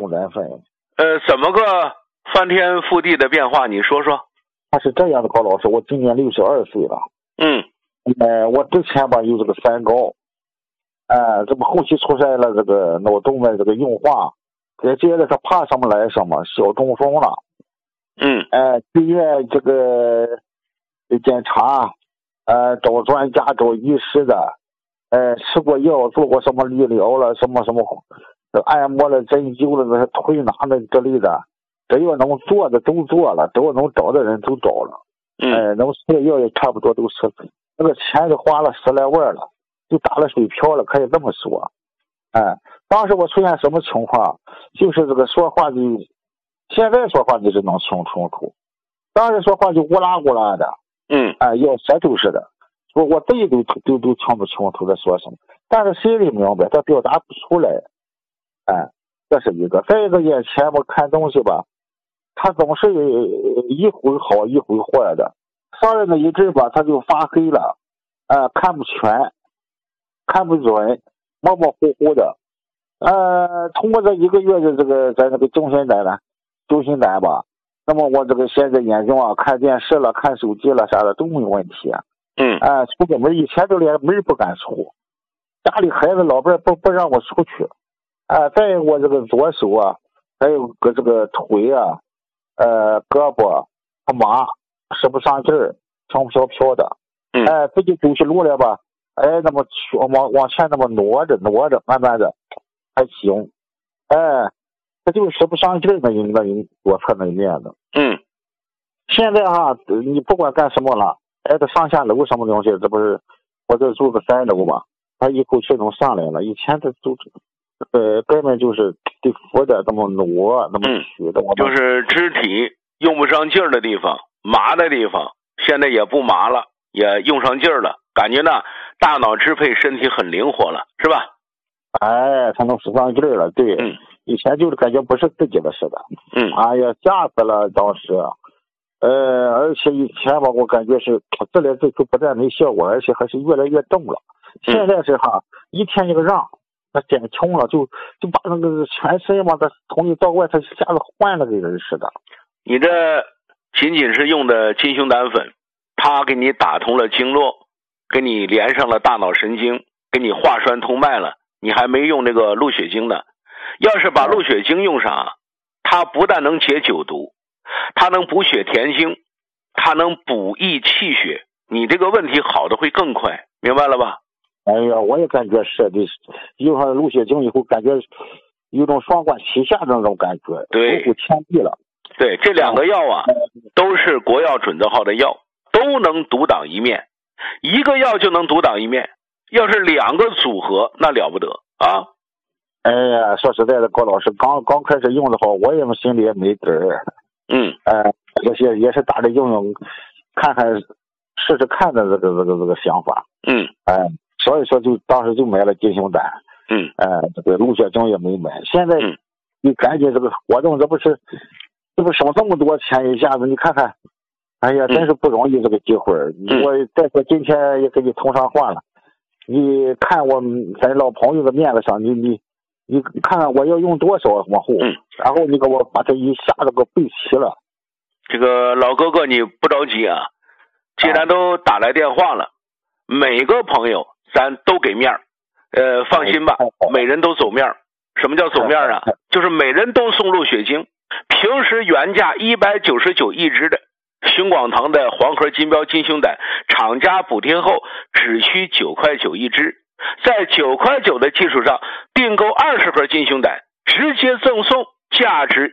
胸丹粉。 怎么个翻天覆地的变化？你说说。 他是这样的，高老师，我今年62岁了。我之前吧有这个三高，这不后期出现了这个脑动脉这个硬化，接着他怕什么来什么，小中风了。去医院这个检查，找专家找医师的，吃过药，做过什么理疗了，什么按摩了、针灸了、那推拿的之类的，只要能做的都做了，只要能找的人都找了。能吃的药也差不多都吃，那个钱就花了10来万了，就打了水漂了，可以这么说。当时我出现什么情况？就是这个说话就，现在说话就是能清楚，当时说话就乌拉乌拉的。要舌头似的，我自己都听不清楚在说什么，但是心里明白，他表达不出来。这是一个。再一个，眼前我看东西吧，他总是一会好一会坏的，上来那一阵吧，他就发黑了，看不全，看不准，模模糊糊的。通过这1个月的这个在那个中心胆吧，那么我这个现在眼睛啊，看电视了、看手机了啥的都没有问题。出个门以前都连门不敢出，家里孩子老伴不让我出去。再我这个左手啊，还有个这个腿啊，胳膊麻，使不上劲儿，轻飘的。自己走起路来吧，那么往前那么挪着，慢慢的还行。他就使不上劲儿，那左侧那一面的。现在哈，你不管干什么了，这上下楼什么东西，这不是我这住个3楼嘛，他一口气能上来了。以前他就根本就是得扶着那么挪，那么取的。 就是肢体用不上劲儿的地方，麻的地方，现在也不麻了，也用上劲儿了，感觉呢大脑支配身体很灵活了，是吧？ 他能使上劲儿了，对。以前就是感觉不是自己的似的。哎呀，吓死了当时。而且以前吧，我感觉是自来自去不但没效果，而且还是越来越重了。现在是一天一个让，他减轻了，就把那个全身嘛，他从里到外，他一下子换了个人似的。 你这仅仅是用的金胸胆粉，它给你打通了经络，给你连上了大脑神经，给你化栓通脉了，你还没用这个鹿血精呢。要是把鹿血精用上，它不但能解酒毒，它能补血填精，它能补益气血，你这个问题好的会更快，明白了吧？ 哎呀，我也感觉是的，用上鹿血精以后，感觉有种双管齐下的那种感觉， 对， 守护天地了。 对，这2个药啊，都是国药准字号的药，都能独当一面，一个药就能独当一面，要是2个组合，那了不得啊！ 哎呀，说实在的，高老师刚开始用的话，我也心里也没底儿。这些也是打着用看看试试看的这个想法。所以说就当时就买了金胸胆。这个鹿血精也没买。现在你赶紧这个活动，这不省这么多钱，一下子你看看，哎呀，真是不容易这个机会。我再说今天也给你通上话了，你看我咱老朋友的面子上，你看看我要用多少往后，然后你给我把这一下子给备齐了。 这个老哥哥你不着急啊，既然都打来电话了，每个朋友咱都给面儿。放心吧，每人都走面儿。什么叫走面儿啊？就是每人都送鹿血精，平时原价199一支的寻广堂的黄河金标金胸胆，厂家补贴后只需9块9一支，在9块9的基础上订购20盒金胸胆，直接赠送价值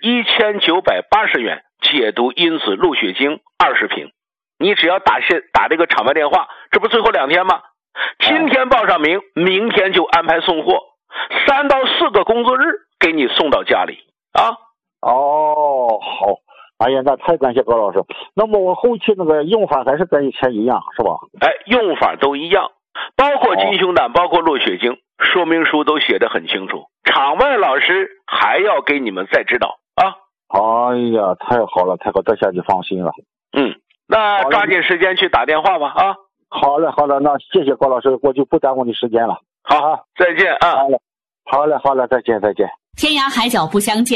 1980元解毒因子鹿血精20瓶。你只要打这个厂外电话，这不最后2天吗？今天报上名，明天就安排送货，3到4个工作日给你送到家里啊。 好，哎呀，那太感谢高老师。那么我后期那个用法还是跟以前一样是吧？ 用法都一样，包括金胸胆，包括鹿血精，说明书都写得很清楚，场外老师还要给你们再指导啊。 哎呀，太好了，这下就放心了。 那抓紧时间去打电话吧啊。 好嘞，那谢谢高老师，我就不耽误你时间了。 好，再见啊。 好嘞，再见。 天涯海角不相见。